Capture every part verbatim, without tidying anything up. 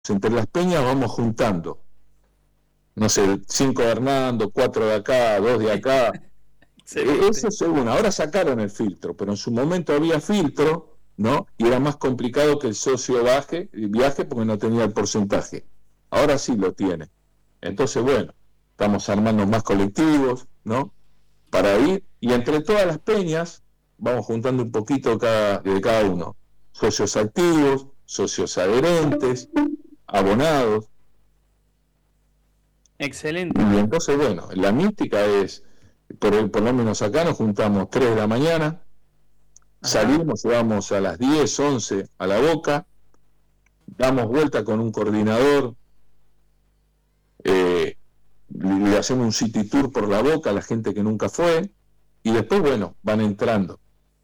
entre las peñas vamos juntando, no sé, cinco de Hernando, cuatro de acá, dos de acá. Eso según, ahora sacaron el filtro, pero en su momento había filtro, ¿no? Y era más complicado que el socio baje, viaje porque no tenía el porcentaje. Ahora sí lo tiene. Entonces, bueno, estamos armando más colectivos, ¿no? Para ir, y entre todas las peñas vamos juntando un poquito cada, de cada uno. Socios activos, socios adherentes, abonados. Excelente. Y entonces, bueno, la mística es, por, por lo menos acá nos juntamos tres de la mañana, ajá, salimos, vamos a las diez, once a la Boca, damos vuelta con un coordinador, eh, le hacemos un city tour por la Boca a la gente que nunca fue, y después, bueno, van entrando.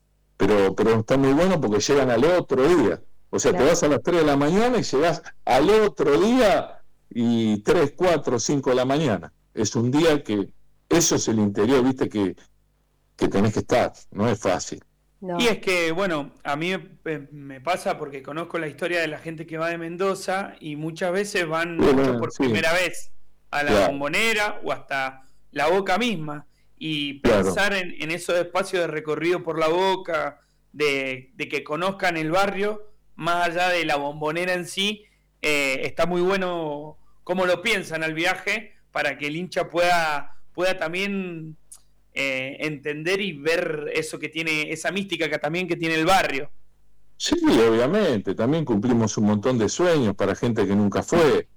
Pero, pero está muy bueno porque llegan al otro día. O sea, claro, te vas a las tres de la mañana y llegás al otro día y tres, cuatro, cinco de la mañana. Es un día que, eso es el interior, viste, que, que tenés que estar, no es fácil. No. Y es que, bueno, a mí me, me pasa porque conozco la historia de la gente que va de Mendoza y muchas veces van sí, muchos por sí. primera vez a la claro. Bombonera o hasta la Boca misma. Y pensar claro. en, en esos espacios de recorrido por la Boca, de, de que conozcan el barrio, más allá de la Bombonera en sí, eh, está muy bueno cómo lo piensan al viaje para que el hincha pueda, pueda también eh, entender y ver eso que tiene, esa mística que también que tiene el barrio. Sí, obviamente, también cumplimos un montón de sueños para gente que nunca fue,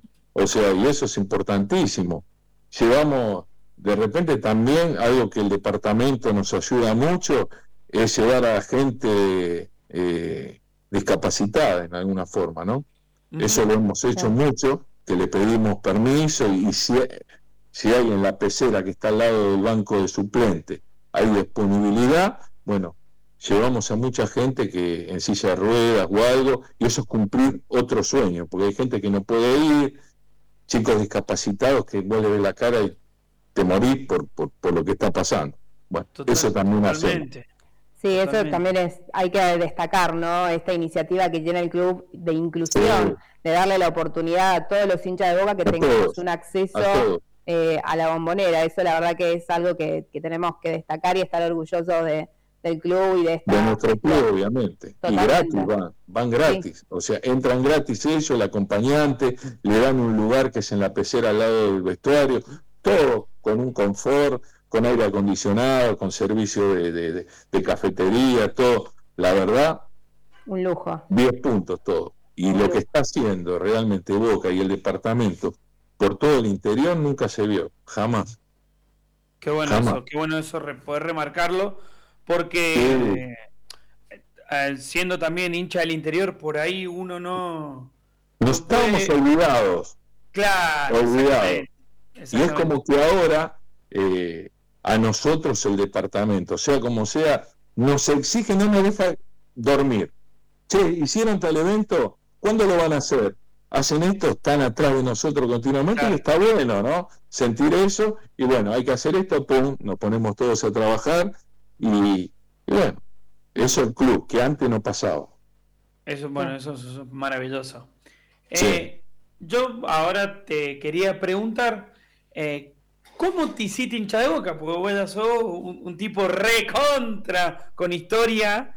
o sea, y eso es importantísimo. Llevamos... De repente también algo que el departamento nos ayuda mucho es llevar a la gente eh, discapacitada en alguna forma, ¿no? Uh-huh. Eso lo hemos hecho sí. mucho, que le pedimos permiso y, y si, si hay en la pecera que está al lado del banco de suplente, hay disponibilidad, bueno, llevamos a mucha gente que en silla de ruedas o algo, y eso es cumplir otro sueño, porque hay gente que no puede ir, chicos discapacitados que vos le ves la cara y te morís por, por, por lo que está pasando. Bueno, Total, eso también hace. Sí, eso Totalmente. También es, hay que destacar, ¿no? Esta iniciativa que tiene el club de inclusión, sí. de darle la oportunidad a todos los hinchas de Boca que a tengamos todos, un acceso a, eh, a la Bombonera. Eso la verdad que es algo que, que tenemos que destacar y estar orgullosos de, del club y de esta... De nuestro club, obviamente. Totalmente. Y gratis van, van gratis. Sí. O sea, entran gratis ellos, el acompañante, le dan un lugar que es en la pecera al lado del vestuario, todo con un confort, con aire acondicionado, con servicio de, de, de, de cafetería, todo. La verdad, un lujo. diez puntos todo. Y un lo lujo. Que está haciendo realmente Boca y el departamento por todo el interior nunca se vio, jamás. Qué bueno jamás. Eso, qué bueno eso poder remarcarlo, porque sí. eh, siendo también hincha del interior, por ahí uno no... No, no estamos puede... olvidados. Claro, olvidados. Y es como que ahora eh, a nosotros el departamento, sea como sea, nos exige, no nos deja dormir. Che, hicieron tal evento, ¿cuándo lo van a hacer? Hacen esto, están atrás de nosotros continuamente, claro. Y está bueno, ¿no? Sentir eso, y bueno, hay que hacer esto, pum, nos ponemos todos a trabajar, y, y bueno, eso es el club, que antes no pasaba. Eso, bueno, eso, eso es maravilloso. Sí. Eh, yo ahora te quería preguntar, Eh, ¿cómo te hiciste hincha de Boca? Porque vos ya sos un, un tipo recontra, con historia,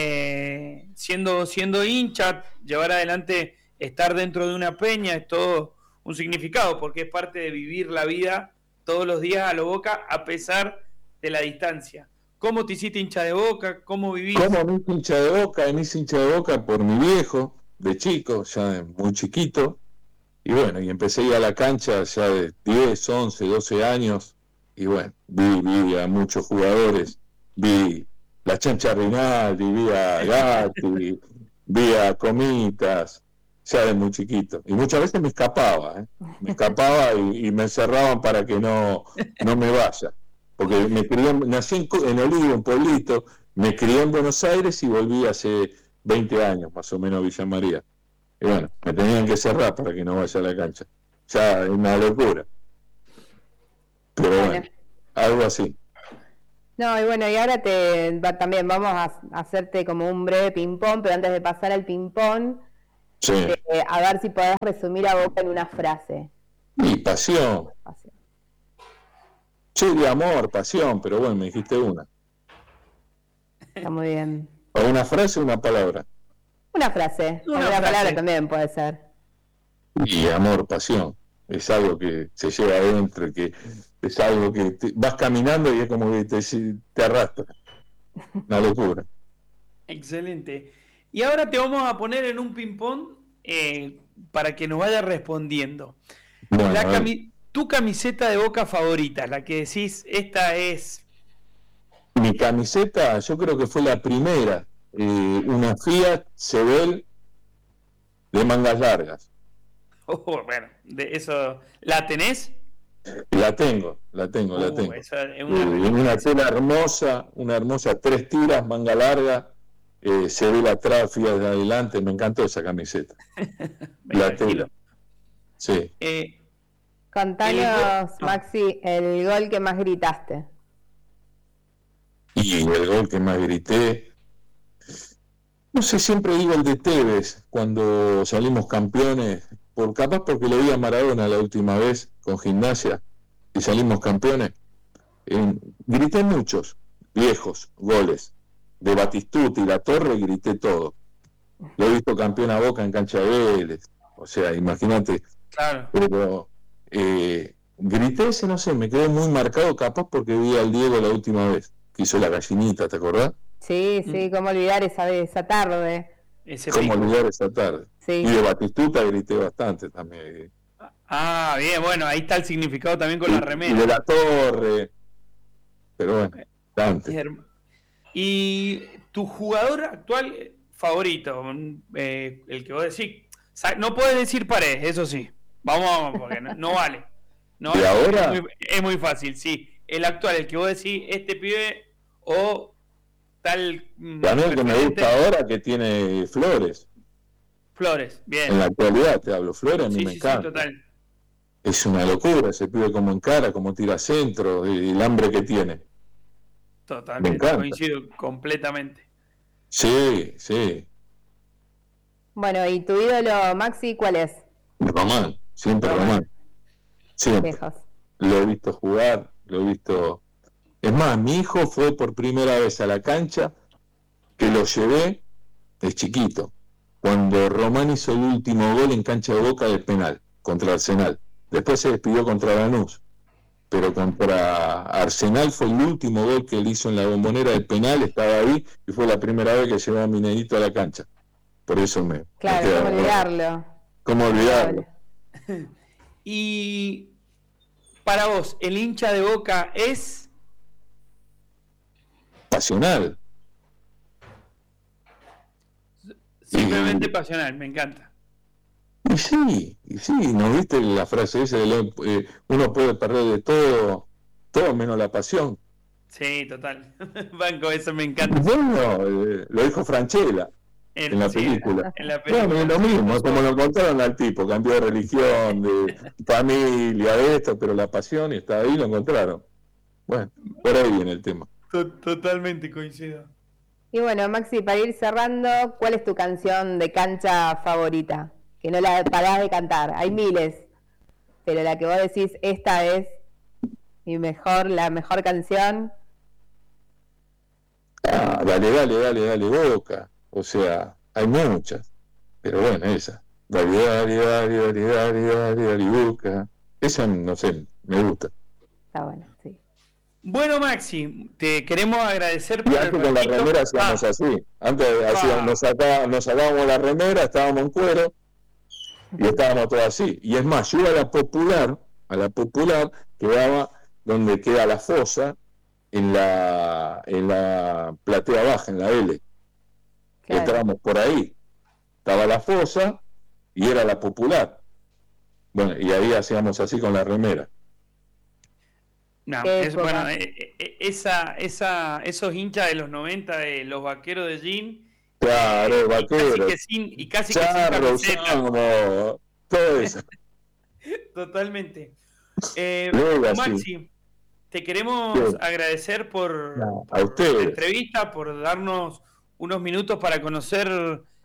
eh, siendo, siendo hincha, llevar adelante, estar dentro de una peña, es todo un significado, porque es parte de vivir la vida todos los días a lo Boca, a pesar de la distancia. ¿Cómo te hiciste hincha de Boca? ¿Cómo vivís? ¿Cómo me hice hincha de Boca? Me hice hincha de Boca por mi viejo, de chico, ya muy chiquito. Y bueno, y empecé a ir a la cancha ya de diez, once, doce años, y bueno, vi, vi a muchos jugadores, vi la Chancha Rinaldi, vi a Gatti, vi a Comitas, ya de muy chiquito. Y muchas veces me escapaba, ¿eh? me escapaba y, y me encerraban para que no, no me vaya. Porque me crié, nací en, en Olivo, en Pueblito, me crié en Buenos Aires y volví hace veinte años más o menos a Villa María. Y bueno, me tenían que cerrar para que no vaya a la cancha. Ya es una locura. Pero bueno, bueno algo así. No, y bueno, y ahora te va, también vamos a hacerte como un breve ping-pong, pero antes de pasar al ping-pong, Sí. Eh, a ver si podés resumir a Boca en una frase. Y pasión. pasión. Sí, de amor, pasión, pero bueno, me dijiste una. Está muy bien. ¿O una frase o una palabra? Una frase. Una, una palabra también puede ser. Y amor, pasión. Es algo que se lleva adentro, que es algo que te, vas caminando y es como que te, te arrastra. Una locura. Excelente. Y ahora te vamos a poner en un ping-pong eh, para que nos vayas respondiendo. Bueno, la cami tu camiseta de Boca favorita, la que decís, esta es... Mi camiseta, yo creo que fue la primera, eh, una Fiat Sebel de mangas largas. Oh, bueno, de eso, ¿la tenés? La tengo, la tengo, uh, la tengo. Esa es una, eh, una tela hermosa, una hermosa, tres tiras, manga larga, eh, se ve la atrás, Fiat de adelante, me encantó esa camiseta. La tela. Sí. Eh, Contanos, el Maxi, el gol que más gritaste. Y el gol que más grité, no sé, siempre digo el de Tevez, cuando salimos campeones, por capaz porque lo vi a Maradona la última vez con Gimnasia, y salimos campeones. Eh, grité muchos, viejos, goles. De Batistuta y La Torre grité todo. Lo he visto campeón a Boca en cancha de Vélez. O sea, imagínate. Claro. Pero eh, grité ese, no sé, me quedó muy marcado capaz porque vi al Diego la última vez. Hizo la gallinita, ¿te acordás? Sí, sí, cómo olvidar esa, esa tarde. Ese cómo pico. olvidar esa tarde. Sí. Y de Batistuta grité bastante también. Ah, bien, bueno, ahí está el significado también con y, la remera. Y de La Torre. Pero bueno, bastante. ¿Y tu jugador actual favorito? Eh, el que vos decís. No puedes decir Paredes, eso sí. Vamos, porque no, no vale. No ¿Y vale, ahora? Es muy, es muy fácil, sí. El actual, el que vos decís, este pibe o tal... A mí el que me gusta ahora que tiene Flores. Flores, bien. En la actualidad te hablo, Flores a mí sí, me sí, encanta. Sí, total. Es una locura ese pibe como encara, como tira centro, y el hambre que tiene. Totalmente, coincido completamente. Sí, sí. Bueno, ¿y tu ídolo, Maxi, cuál es? Román, siempre Román. Román. Siempre. Lejos. Lo he visto jugar, lo he visto... Es más, mi hijo fue por primera vez a la cancha, que lo llevé, es chiquito, cuando Román hizo el último gol en cancha de Boca del penal, contra Arsenal. Después se despidió contra Lanús, pero contra Arsenal fue el último gol que él hizo en la Bombonera del penal, estaba ahí, y fue la primera vez que llevó a mi nenito a la cancha. Por eso me... Claro, me ¿cómo olvidarlo? ¿Cómo olvidarlo? Y para vos, ¿el hincha de Boca es...? Pasional. Simplemente y, pasional, me encanta. Y sí, y sí, ¿no viste la frase esa de eh, uno puede perder de todo, todo menos la pasión? Sí, total. Banco, eso me encanta. Bueno, eh, lo dijo Franchella en, en, la sí, película. en la película. Bueno, es lo mismo, es como lo encontraron al tipo, cambió de religión, de familia, de esto, pero la pasión está ahí, lo encontraron. Bueno, por ahí viene el tema. Totalmente coincido. Y bueno, Maxi, para ir cerrando, ¿cuál es tu canción de cancha favorita? Que no la parás de cantar, hay miles, pero la que vos decís, esta es mi mejor, la mejor canción. Ah, dale, dale, dale, dale, Boca. O sea, hay muchas, pero bueno, esa. Dale, dale, dale, dale, dale, dale, dale, Boca. Esa, no sé, me gusta. Está bueno, sí. Bueno, Maxi, te queremos agradecer por y antes con la remera hacíamos ah. así. Antes hacíamos, ah. nos, sacá, nos sacábamos la remera, estábamos en cuero y estábamos todos así. Y es más, yo iba a la popular, a la popular, quedaba donde queda la fosa, en la, en la platea baja, en la L. Claro. Entrábamos por ahí. Estaba la fosa y era la popular. Bueno, y ahí hacíamos así con la remera. No, es, bueno, eh, eh, esa, esa, esos hinchas de los noventa de los vaqueros de jean. Claro, eh, vaqueros. Y casi que sin, y casi Charro, que sin camiseta. Charro, todo eso. Totalmente. Eh, Luego, Maxi, sí. te queremos sí. agradecer por, no, por la entrevista, por darnos unos minutos para conocer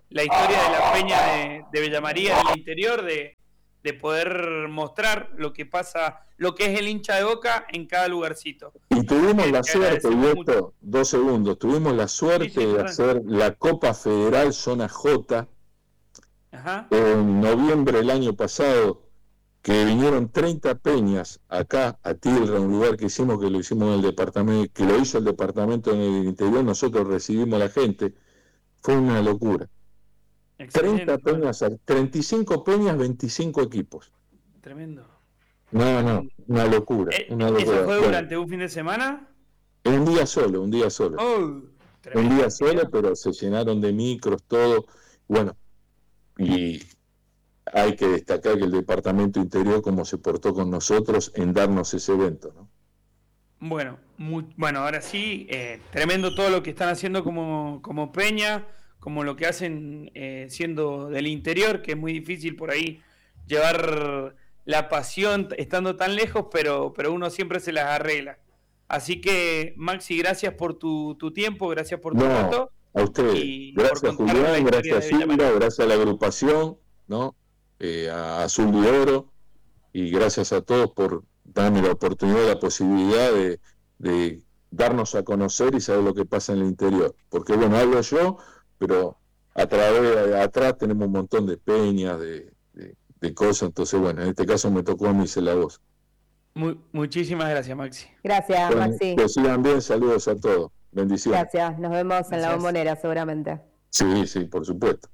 la historia de la peña de, de Villa María en el interior, de, de poder mostrar lo que pasa, lo que es el hincha de Boca en cada lugarcito. Y tuvimos la suerte, y esto, dos segundos, tuvimos la suerte sí, sí, de hacer la Copa Federal Zona J. Ajá. En noviembre del año pasado, que vinieron treinta peñas acá a Tilra, un lugar que hicimos, que lo hicimos en el departamento, que lo hizo el departamento en el interior, nosotros recibimos a la gente, fue una locura. Excelente, treinta peñas, treinta y cinco peñas, veinticinco equipos. Tremendo. No, no, una locura. Eh, una locura. ¿Eso fue durante un fin de semana? Un día solo, un día solo. Oh, un día solo, pero se llenaron de micros, todo. Bueno, y hay que destacar que el Departamento Interior, como se portó con nosotros en darnos ese evento, ¿no? Bueno, muy, bueno, ahora sí, eh, tremendo todo lo que están haciendo como, como Peña, como lo que hacen eh, siendo del interior, que es muy difícil por ahí llevar la pasión estando tan lejos, pero, pero uno siempre se las arregla. Así que, Maxi, gracias por tu, tu tiempo, gracias por tu no, rato. A ustedes. Gracias, Julián, gracias, Silvia, gracias a la agrupación, ¿no? Eh, a Azul de Oro, y gracias a todos por darme la oportunidad, la posibilidad de, de darnos a conocer y saber lo que pasa en el interior. Porque, bueno, hablo yo, pero a través de atrás tenemos un montón de peñas, de, de, de cosas, entonces, bueno, en este caso me tocó a mí ser la voz. Muy, muchísimas gracias, Maxi. Gracias, bueno, Maxi. Que sigan bien, saludos a todos. Bendiciones. Gracias, nos vemos Gracias. En la Bombonera seguramente. Sí, sí, por supuesto.